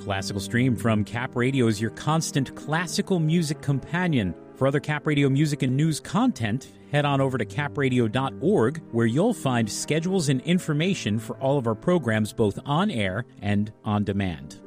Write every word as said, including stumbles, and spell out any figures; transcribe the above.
Classical Stream from Cap Radio is your constant classical music companion. For other Cap Radio music and news content, head on over to cap radio dot org, where you'll find schedules and information for all of our programs both on air and on demand.